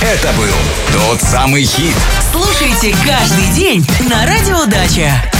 Это был тот самый хит. Слушайте каждый день на Радио Дача.